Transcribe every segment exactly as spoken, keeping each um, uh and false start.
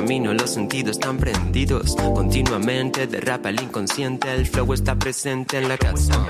camino, los sentidos están prendidos. Continuamente derrapa el inconsciente. El flow está presente en la casa.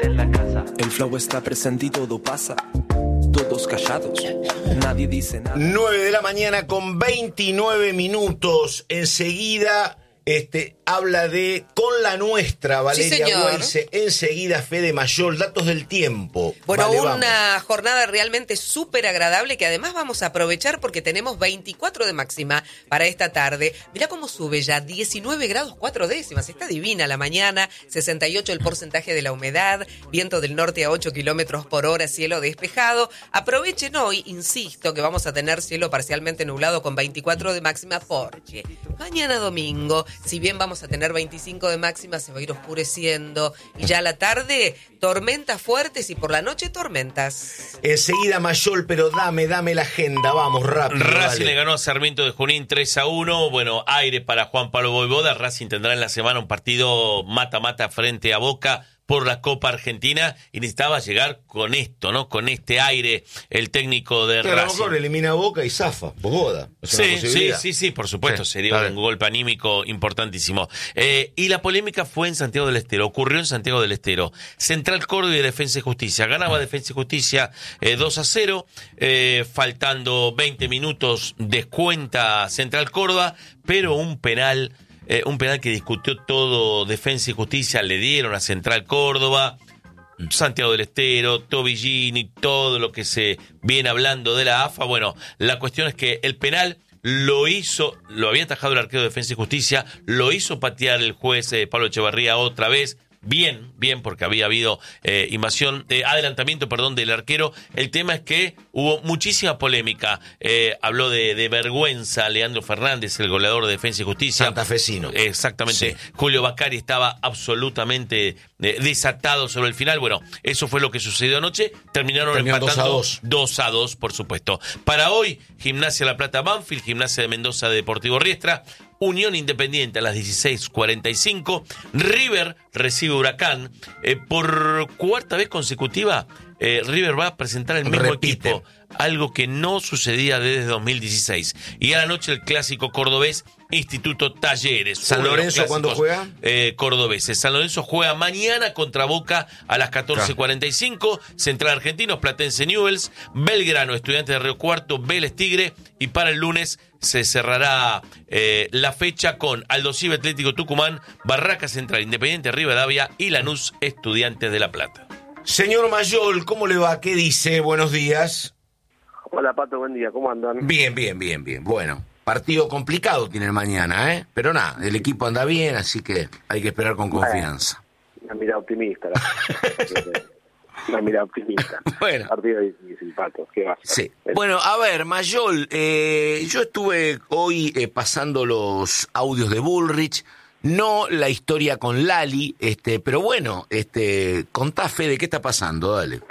El flow está presente y todo pasa. Todos callados, nadie dice nada. nueve de la mañana con veintinueve minutos. Enseguida este, habla de Con la Nuestra, Valeria sí, Weise. Enseguida Fede Mayol, datos del tiempo. Bueno, vale, una vamos. jornada realmente súper agradable que además vamos a aprovechar porque tenemos veinticuatro de máxima para esta tarde. Mirá cómo sube ya, diecinueve grados cuatro décimas. Está divina la mañana, sesenta y ocho el porcentaje de la humedad, viento del norte a ocho kilómetros por hora, cielo despejado. Aprovechen hoy, insisto, que vamos a tener cielo parcialmente nublado con veinticuatro de máxima porque mañana domingo, si bien vamos a tener veinticinco de máxima, se va a ir oscureciendo y ya a la tarde tormentas fuertes y por la noche tormentas. Enseguida Mayol, pero dame, dame la agenda, vamos, rápido. Racing dale. le ganó a Sarmiento de Junín tres a uno, bueno, aire para Juan Pablo Voivoda. Racing tendrá en la semana un partido mata-mata frente a Boca por la Copa Argentina y necesitaba llegar con esto, ¿no? Con este aire, el técnico de Claro, a lo Racing. mejor elimina a Boca y zafa, Bogoda. Es una Sí, sí, posibilidad. sí, sí, por supuesto, Sí, sería está un bien. golpe anímico importantísimo. Eh, y la polémica fue en Santiago del Estero, ocurrió en Santiago del Estero. Central Córdoba y Defensa y Justicia. Ganaba Defensa y Justicia eh, dos a cero, eh, faltando veinte minutos descuenta Central Córdoba, pero un penal, eh, un penal que discutió todo Defensa y Justicia, le dieron a Central Córdoba. Santiago del Estero, Tobillini, todo lo que se viene hablando de la A F A. Bueno, la cuestión es que el penal lo hizo, lo había atajado el arquero de Defensa y Justicia, lo hizo patear el juez eh, Pablo Echevarría otra vez. Bien, bien, porque había habido eh, invasión, eh, adelantamiento, perdón, del arquero. El tema es que hubo muchísima polémica. Eh, habló de, de vergüenza Leandro Fernández, el goleador de Defensa y Justicia. Santafesino. Exactamente. Sí. Julio Bacari estaba absolutamente eh, desatado sobre el final. Bueno, eso fue lo que sucedió anoche. Terminaron Terminó empatando dos a dos. dos a dos, por supuesto. Para hoy, Gimnasia La Plata Banfield, Gimnasia de Mendoza de Deportivo Riestra, Unión Independiente a las dieciséis cuarenta y cinco, River recibe Huracán. Eh, por cuarta vez consecutiva, eh, River va a presentar el mismo Repite. equipo, algo que no sucedía desde dos mil dieciséis. Y a la noche el clásico cordobés, Instituto Talleres. ¿San Uno de los Lorenzo cuándo clásicos, juega? Eh, cordobeses. San Lorenzo juega mañana contra Boca a las catorce cuarenta y cinco, Central Argentinos, Platense Newell's, Belgrano, Estudiantes de Río Cuarto, Vélez Tigre, y para el lunes se cerrará eh, la fecha con Aldo Civi Atlético Tucumán, Barraca Central Independiente Rivadavia y Lanús Estudiantes de La Plata. Señor Mayol, ¿cómo le va? ¿Qué dice? Buenos días. Hola Pato, buen día, ¿cómo andan? Bien, bien, bien, bien. Bueno, partido complicado tiene el mañana, ¿eh? Pero nada, el equipo anda bien, así que hay que esperar con confianza. Una mirada optimista. La... Una mirada optimista. Bueno. Partido difícil, Pato, ¿qué va a hacer? Sí. Bueno, a ver, Mayol, eh, yo estuve hoy eh, pasando los audios de Bullrich, no la historia con Lali, este, pero bueno, este, contá, Fede, ¿qué está pasando? Dale.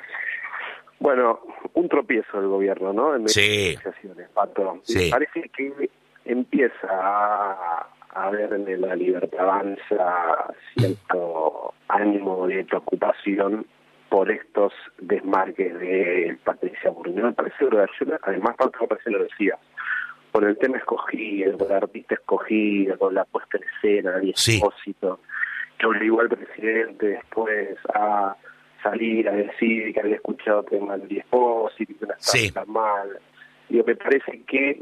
Bueno, un tropiezo del gobierno, ¿no? En Sí. negociaciones, Pato. Sí. Parece que empieza a, a haber en la Libertad Avanza cierto ánimo de preocupación por estos desmarques de Patricia Bullrich. Me parece que además, Pato, me parece lo decía, por el tema escogido, por el artista escogido, con la puesta en escena, el Sí. expósito, que obligó al presidente después a salir a decir que había escuchado temas del Espósito y que no estaba Sí. tan mal. Digo, me parece que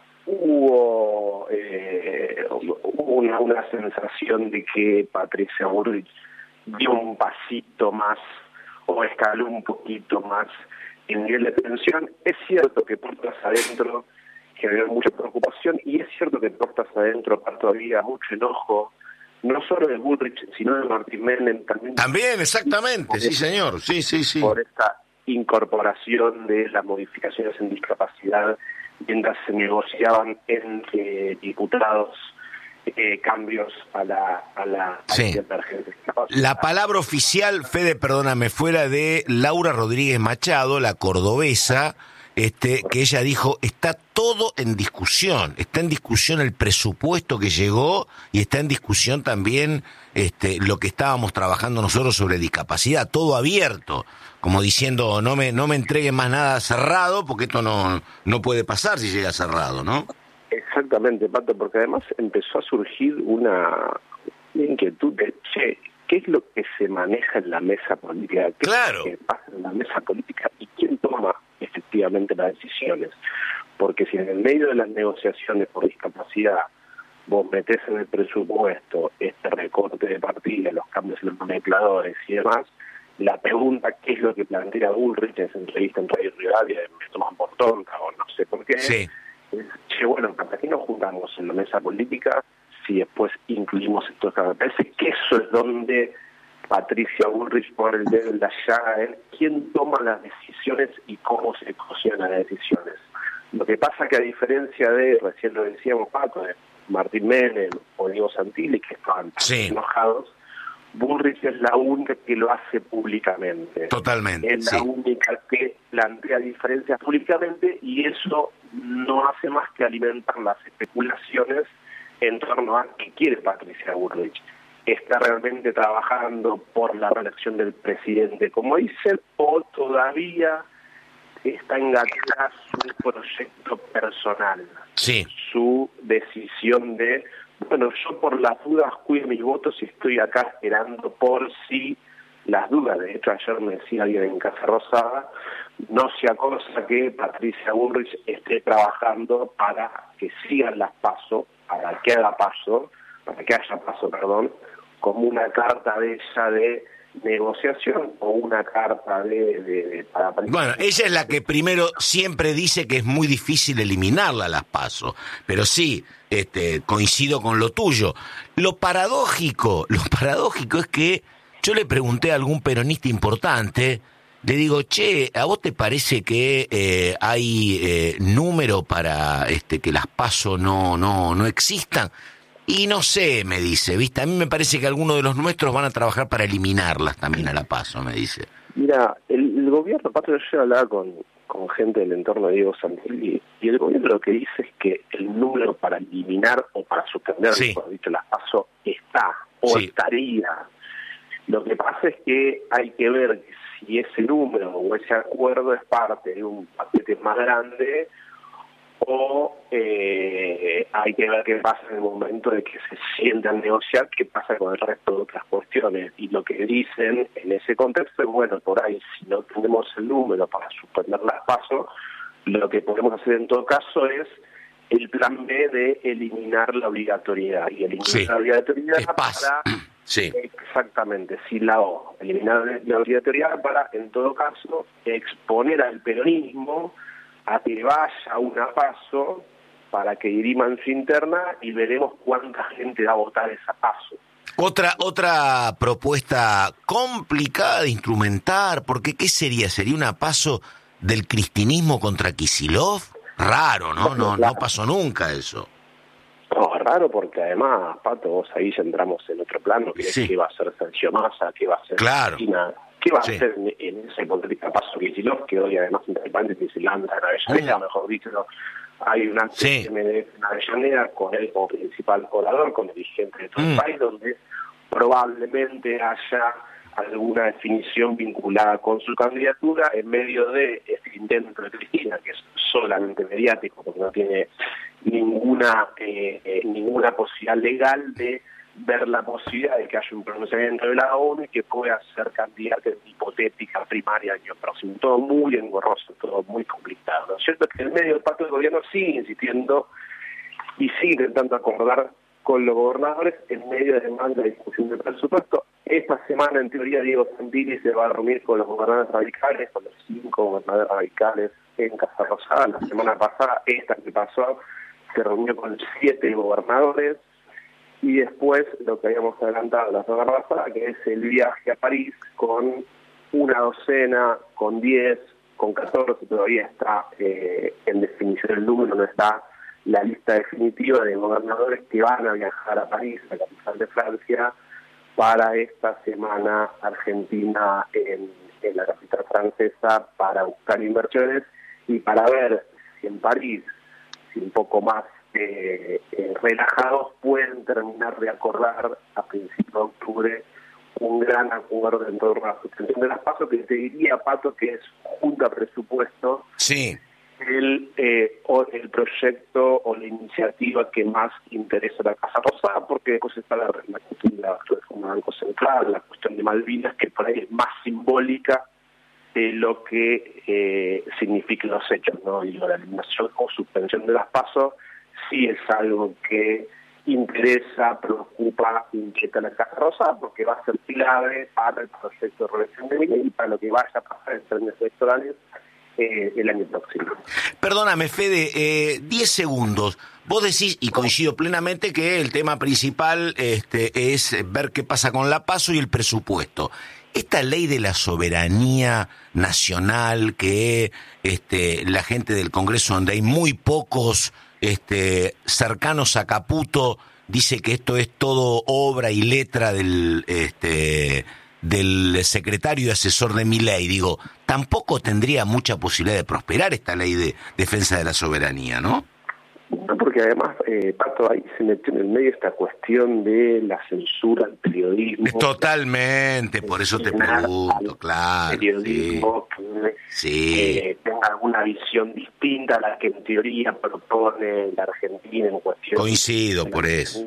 hubo eh, una, una sensación de que Patricia Bullrich dio un pasito más o escaló un poquito más en nivel de tensión. Es cierto que puertas adentro generó mucha preocupación y es cierto que puertas adentro todavía mucho enojo, no solo de Bullrich, sino de Martín Menem también. También, exactamente, sí, señor, sí, sí, sí. Por esta incorporación de las modificaciones en discapacidad mientras se negociaban entre diputados eh, cambios a la a la Sí. emergencia. La palabra oficial, Fede, perdóname, fuera de Laura Rodríguez Machado, la cordobesa, este, que ella dijo, está todo en discusión, está en discusión el presupuesto que llegó y está en discusión también este, lo que estábamos trabajando nosotros sobre discapacidad, todo abierto, como diciendo, no me no me entreguen más nada cerrado, porque esto no no puede pasar si llega cerrado, ¿no? Esa- Exactamente, Pato, porque además empezó a surgir una inquietud de, che, ¿qué es lo que se maneja en la mesa política? ¿Qué Claro. es lo que pasa en la mesa política? ¿Y quién toma efectivamente las decisiones? Porque si en el medio de las negociaciones por discapacidad vos metés en el presupuesto este recorte de partidas, los cambios en los nomencladores y demás, la pregunta qué es lo que plantea Bullrich en esa entrevista en Radio Rivadavia, me toman por tonta o no sé por qué, Sí. es, che, bueno, ¿para qué nos juntamos en la mesa política si después incluimos estos cambios? Me parece que eso es donde Patricia Bullrich pone el dedo en la llaga, ¿eh? ¿Quién toma las decisiones y cómo se cocinan las decisiones? Lo que pasa que a diferencia de, recién lo decíamos Paco, de Martín Menem o Diego Santilli, que estaban Sí. enojados, Bullrich es la única que lo hace públicamente. Totalmente, Es la sí. única que plantea diferencias públicamente y eso no hace más que alimentar las especulaciones en torno a qué quiere Patricia Bullrich. ¿Está realmente trabajando por la reelección del presidente, como dicen, o todavía está engatada su proyecto personal? Sí. Su decisión de, bueno, yo por las dudas cuido mis votos y estoy acá esperando por si las dudas. De hecho, ayer me decía alguien en Casa Rosada, no sea cosa que Patricia Bullrich esté trabajando para que sigan las PASO, para que haga paso, para que haya paso, perdón, como una carta de ella de negociación o una carta de... de, de para, para... Bueno, ella es la que primero siempre dice que es muy difícil eliminarla a las PASO, pero sí, este, coincido con lo tuyo. Lo paradójico, lo paradójico es que yo le pregunté a algún peronista importante, le digo, che, ¿a vos te parece que eh, hay eh, número para este, que las PASO no, no, no existan? Y no sé, me dice, ¿viste? A mí me parece que algunos de los nuestros van a trabajar para eliminarlas también a la PASO, me dice. Mira, el, el gobierno, Pato, yo hablaba con, con gente del entorno de Diego Santilli, y el gobierno lo que dice es que el número para eliminar o para suspender, Sí. mejor dicho, las PASO está o Sí. estaría. Lo que pasa es que hay que ver si ese número o ese acuerdo es parte de un paquete más grande o eh, hay que ver qué pasa en el momento de que se sientan a negociar, qué pasa con el resto de otras cuestiones. Y lo que dicen en ese contexto es, bueno, por ahí, si no tenemos el número para suspender las PASO, lo que podemos hacer en todo caso es el plan B de eliminar la obligatoriedad. Y eliminar Sí. la obligatoriedad Es paz. para... Sí. Exactamente, sí, la O, eliminar la obligatoriedad para, en todo caso, exponer al peronismo a que vaya una PASO para que diriman su interna y veremos cuánta gente va a votar esa PASO. Otra otra propuesta complicada de instrumentar, porque ¿qué sería? ¿Sería una PASO del cristinismo contra Kicillof? Raro, ¿no? No, no pasó nunca eso. No, es raro porque además, Pato, vos ahí ya entramos en otro plano, que Sí. es qué va a hacer Sergio Massa, qué va a hacer Claro. Cristina, qué va Sí. a hacer en, en esa hipotética PASO Kicillof, que hoy además entre paréntesis se lanza en Avellaneda, Mm. mejor dicho, hay una Sí. M D F en Avellaneda con él como principal orador, con dirigente de todo Mm. el país, donde probablemente haya alguna definición vinculada con su candidatura en medio de este intento de Cristina, que es solamente mediático, porque no tiene ninguna eh, eh, ninguna posibilidad legal de ver la posibilidad de que haya un pronunciamiento de la ONU y que pueda ser candidata en hipotética primaria año próximo. Todo muy engorroso, todo muy complicado. ¿No es cierto? Que en medio del pacto del gobierno sigue insistiendo y sigue intentando acordar con los gobernadores en medio de más de la discusión del presupuesto. Esta semana, en teoría, Diego Santilli se va a reunir con los gobernadores radicales, con los cinco gobernadores radicales en Casa Rosada. La semana pasada, esta que pasó, se reunió con siete gobernadores. Y después, lo que habíamos adelantado la semana pasada, que es el viaje a París con una docena, con diez, con catorce, todavía está eh, en definición el número, no está la lista definitiva de gobernadores que van a viajar a París, la capital de Francia, para esta semana argentina en, en la capital francesa, para buscar inversiones y para ver si en París, si un poco más eh, eh, relajados, pueden terminar de acordar a principios de octubre un gran acuerdo en torno a la suspensión de las PASO, que te diría, Pato, que es junta presupuesto, Sí. el, eh, o el proyecto o la iniciativa que más interesa a la Casa Rosada, porque después está la, la cuestión de la reforma del Banco Central, la cuestión de Malvinas, que por ahí es más simbólica de lo que eh, significan los hechos, ¿no? Y la eliminación o suspensión de las PASO sí es algo que interesa, preocupa, inquieta a la Casa Rosada, porque va a ser clave para el proyecto de reelección de Milei y para lo que vaya a pasar en términos electorales eh, el año próximo. Perdóname, Fede, eh, diez segundos. Vos decís, y coincido plenamente, que el tema principal este, es ver qué pasa con la PASO y el presupuesto. Esta ley de la soberanía nacional que este, la gente del Congreso, donde hay muy pocos este, cercanos a Caputo, dice que esto es todo obra y letra del este, del secretario y asesor de Milei. Digo, tampoco tendría mucha posibilidad de prosperar esta ley de defensa de la soberanía, ¿no? No, porque además, eh, Pato, ahí se metió en el medio esta cuestión de la censura al periodismo. Totalmente, por eso te pregunto, claro. Periodismo sí. que sí. Eh, tenga alguna visión distinta a la que en teoría propone la Argentina en cuestión. Coincido por eso.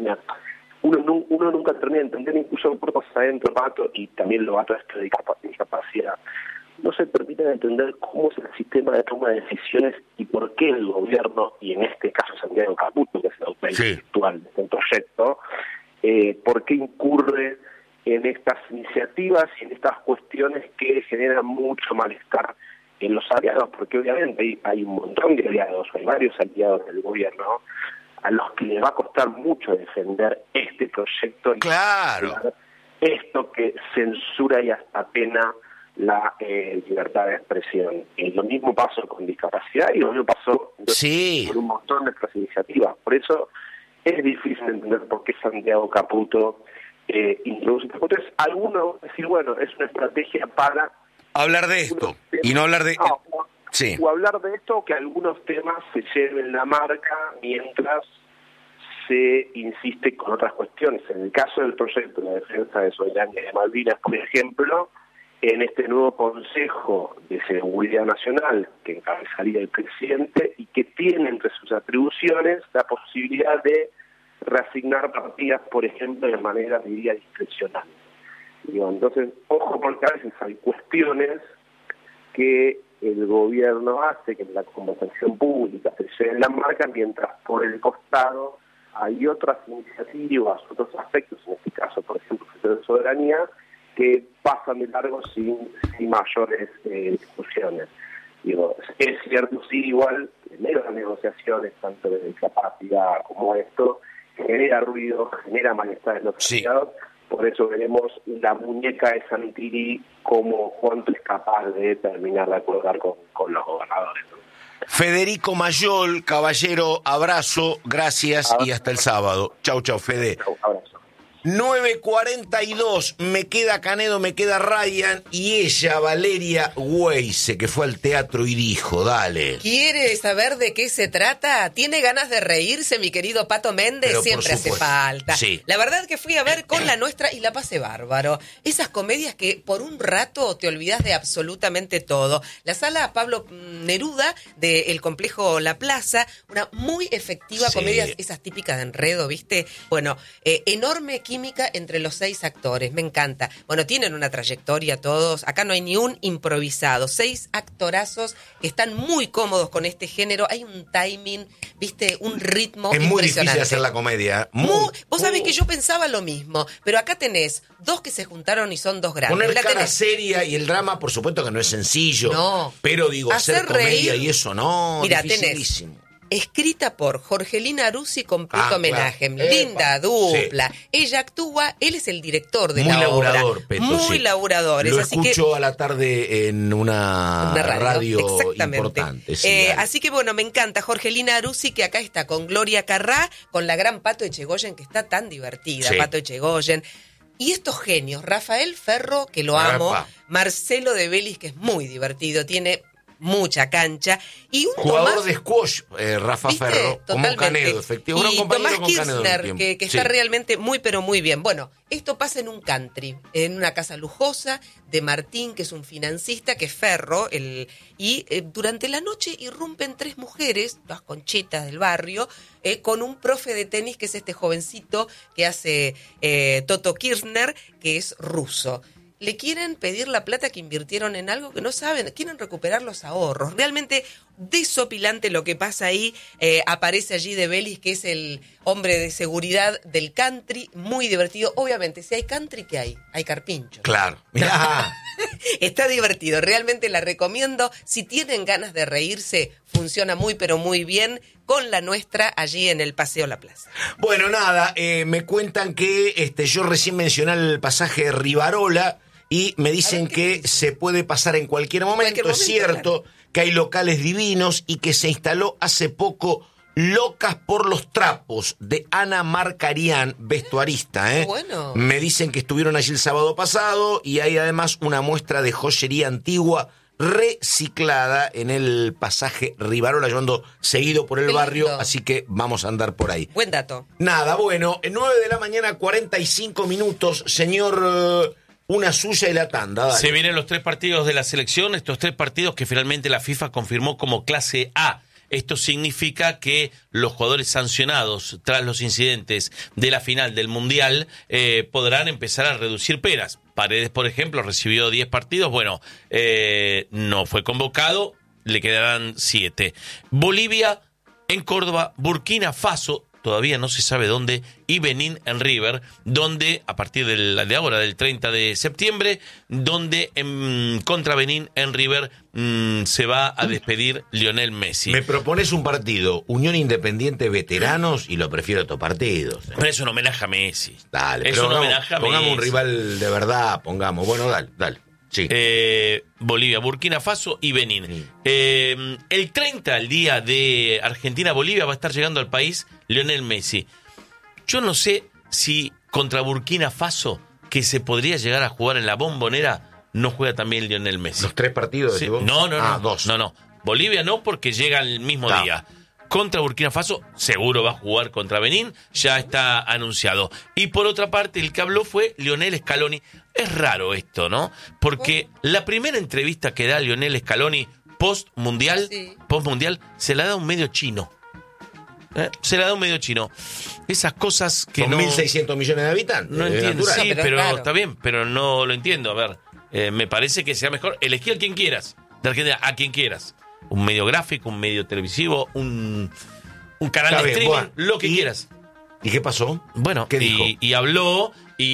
Uno, uno nunca termina de entender, incluso por cosas adentro, Pato, y también lo va a todo esto de discapacidad. No se permite entender cómo es el sistema de toma de decisiones y por qué el gobierno, y en este caso Santiago Caputo, que es el autor intelectual de este proyecto, eh, por qué incurre en estas iniciativas y en estas cuestiones que generan mucho malestar en los aliados, porque obviamente hay, hay un montón de aliados, hay varios aliados del gobierno, a los que les va a costar mucho defender este proyecto. Claro. Y esto que censura y hasta pena la eh, libertad de expresión. Y lo mismo pasó con discapacidad y lo mismo pasó sí. con un montón de otras iniciativas. Por eso es difícil entender por qué Santiago Caputo eh, introduce este proyecto. Es alguno decir, bueno, es una estrategia para hablar de esto y no hablar de... No, o, sí. o hablar de esto, que algunos temas se lleven la marca mientras se insiste con otras cuestiones. En el caso del proyecto de la defensa de soberanía de Malvinas, por ejemplo, en este nuevo Consejo de Seguridad Nacional que encabezaría el presidente y que tiene entre sus atribuciones la posibilidad de reasignar partidas, por ejemplo, de manera, diría, discrecional. Digo, entonces, ojo, porque a veces hay cuestiones que el gobierno hace, que en la conversación pública se lleven la marca, mientras por el costado hay otras iniciativas, otros aspectos, en este caso, por ejemplo, de soberanía, que pasan de largo sin, sin mayores eh, discusiones. Digo, es cierto, sí, igual, en las negociaciones, tanto de discapacidad como esto, genera ruido, genera malestar en los afiliados, sí. Por eso veremos la muñeca de Santilli como cuánto es capaz de terminar de acordar con, con los gobernadores, ¿no? Federico Mayol, caballero, abrazo, gracias abrazo. Y hasta el sábado. Chau, chau, Fede. Chau, abrazo. nueve cuarenta y dos, me queda Canedo, me queda Ryan y ella, Valeria Weise, que fue al teatro y dijo, dale. ¿Quiere saber de qué se trata? ¿Tiene ganas de reírse, mi querido Pato Méndez? Pero siempre hace falta. Sí. La verdad que fui a ver Con la Nuestra y la pasé bárbaro. Esas comedias que por un rato te olvidas de absolutamente todo. La sala Pablo Neruda del complejo La Plaza, una muy efectiva sí. comedia, esas típicas de enredo, ¿viste? Bueno, eh, enorme química entre los seis actores, me encanta. Bueno, tienen una trayectoria todos, acá no hay ni un improvisado, seis actorazos que están muy cómodos con este género, hay un timing, viste, un ritmo es impresionante. Muy difícil hacer la comedia. Muy, muy, vos sabés que yo pensaba lo mismo, pero acá tenés dos que se juntaron y son dos grandes. Poner la cara tenés... seria y el drama, por supuesto que no es sencillo, no. pero digo, hacer, hacer comedia reír, y eso no, mira, dificilísimo. Tenés escrita por Jorgelina Aruzzi con Pluto ah, Homenaje, claro. linda Epa, dupla. Sí. Ella actúa, él es el director de muy la laburador, obra. Peto, muy sí. laburador. Lo así escucho que, a la tarde en una, una radio, radio importante. Sí, eh, así que bueno, me encanta Jorgelina Aruzzi, que acá está con Gloria Carrá, con la gran Pato Echegoyen, que está tan divertida, sí. Pato Echegoyen. Y estos genios, Rafael Ferro, que lo amo, Epa. Marcelo de Belis, que es muy divertido, tiene mucha cancha. Y un Jugador Tomás, de squash, eh, Rafa ¿viste? Ferro, Totalmente. como Canedo, efectivo. Y Tomás Kirchner, que, que está sí. realmente muy, pero muy bien. Bueno, esto pasa en un country, en una casa lujosa de Martín, que es un financista, que es Ferro, el, y eh, durante la noche irrumpen tres mujeres, las conchetas del barrio, eh, con un profe de tenis, que es este jovencito que hace eh, Toto Kirchner, que es ruso. Le quieren pedir la plata que invirtieron en algo que no saben, quieren recuperar los ahorros. Realmente desopilante lo que pasa ahí. Eh, aparece allí De Bellis, que es el hombre de seguridad del country, muy divertido. Obviamente, si hay country, ¿qué hay? Hay carpincho. Claro. Mirá. Está divertido, realmente la recomiendo. Si tienen ganas de reírse, funciona muy, pero muy bien con la nuestra allí en el Paseo La Plaza. Bueno, nada, eh, me cuentan que este, yo recién mencioné el pasaje de Rivarola y me dicen que se puede pasar en cualquier momento. Cualquier momento, es cierto, claro, que hay locales divinos y que se instaló hace poco Locas por los Trapos, de Ana Marcarián, vestuarista. ¿eh? Bueno. Me dicen que estuvieron allí el sábado pasado y hay además una muestra de joyería antigua reciclada en el pasaje Rivarola. Yo ando seguido por el Qué barrio, lindo. así que vamos a andar por ahí. Buen dato. Nada, bueno, en nueve de la mañana, cuarenta y cinco minutos, señor, uh, una suya y la tanda. Dale. Se vienen los tres partidos de la selección, estos tres partidos que finalmente la FIFA confirmó como clase A. Esto significa que los jugadores sancionados tras los incidentes de la final del Mundial eh, podrán empezar a reducir penas. Paredes, por ejemplo, recibió diez partidos, bueno, eh, no fue convocado, le quedarán siete. Bolivia en Córdoba, Burkina Faso, todavía no se sabe dónde, y Benín en River, donde a partir de, de ahora, del treinta de septiembre, donde en, contra Benín en River mmm, se va a despedir Lionel Messi. Me propones un partido, Unión Independiente Veteranos, y lo prefiero a estos partidos. ¿eh? Pero es un homenaje a Messi. Dale, es pero un pongamos, homenaje a pongamos Messi. un rival de verdad, pongamos. Bueno, dale, dale. Sí. Eh, Bolivia, Burkina Faso y Benín. Sí. Eh, el treinta, el día de Argentina-Bolivia, va a estar llegando al país Lionel Messi. Yo no sé si contra Burkina Faso, que se podría llegar a jugar en la Bombonera, no juega también Lionel Messi. ¿Los tres partidos? Sí. No, no, no. Ah, dos. No, no. Bolivia no, porque llega el mismo no. día. Contra Burkina Faso, seguro va a jugar contra Benín, ya está anunciado. Y por otra parte, el que habló fue Lionel Scaloni. Es raro esto, ¿no? Porque la primera entrevista que da Lionel Scaloni post-mundial, sí. post-mundial, se la da un medio chino. ¿Eh? Se la da un medio chino. Esas cosas que Con no... mil seiscientos millones de habitantes. No entiendo, sí, no, pero, pero claro. está bien, pero no lo entiendo. A ver, eh, me parece que sea mejor elegir a quien quieras, de Argentina, a quien quieras. Un medio gráfico, un medio televisivo, un, un canal Está de bien, streaming, bueno, lo que ¿y, quieras. ¿Y qué pasó? Bueno, ¿Qué y, dijo? y habló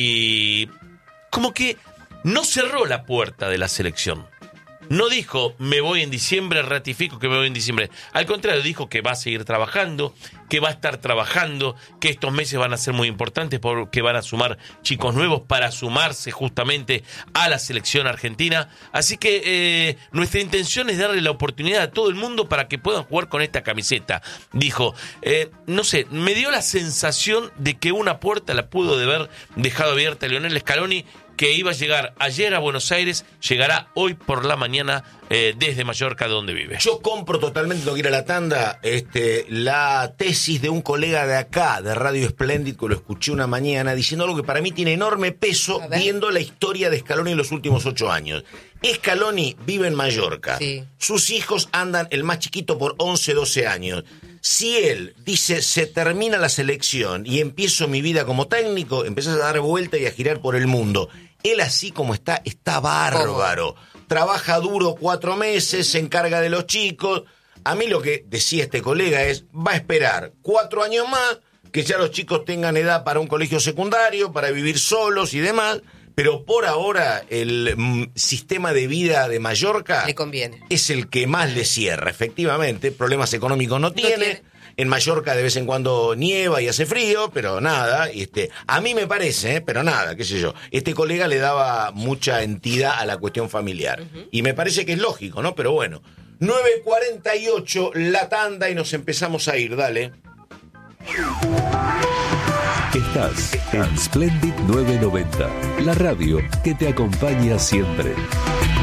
y como que no cerró la puerta de la selección. No dijo, me voy en diciembre, ratifico que me voy en diciembre. Al contrario, dijo que va a seguir trabajando, que va a estar trabajando, que estos meses van a ser muy importantes porque van a sumar chicos nuevos para sumarse justamente a la selección argentina. Así que eh, nuestra intención es darle la oportunidad a todo el mundo para que puedan jugar con esta camiseta. Dijo, eh, no sé, me dio la sensación de que una puerta la pudo de haber dejado abierta Lionel Scaloni, que iba a llegar ayer a Buenos Aires, llegará hoy por la mañana eh, desde Mallorca, donde vive. Yo compro totalmente, no quiero ir a la tanda, este, la tesis de un colega de acá, de Radio Splendid, que lo escuché una mañana, diciendo algo que para mí tiene enorme peso, viendo la historia de Scaloni en los últimos ocho años. Scaloni vive en Mallorca. Sí. Sus hijos andan, el más chiquito, por once, doce años. Si él dice, se termina la selección y empiezo mi vida como técnico, empiezas a dar vuelta y a girar por el mundo. Él así como está, está bárbaro. ¿Cómo? Trabaja duro cuatro meses, se encarga de los chicos. A mí lo que decía este colega es, va a esperar cuatro años más, que ya los chicos tengan edad para un colegio secundario, para vivir solos y demás. Pero por ahora el mm, sistema de vida de Mallorca le conviene. Es el que más le cierra, efectivamente. Problemas económicos no tiene. No tiene. En Mallorca de vez en cuando nieva y hace frío, pero nada. Este, a mí me parece, ¿eh? pero nada, qué sé yo. Este colega le daba mucha entidad a la cuestión familiar. Uh-huh. Y me parece que es lógico, ¿no? Pero bueno. nueve cuarenta y ocho, la tanda y nos empezamos a ir, dale. Estás en Splendid nueve noventa, la radio que te acompaña siempre.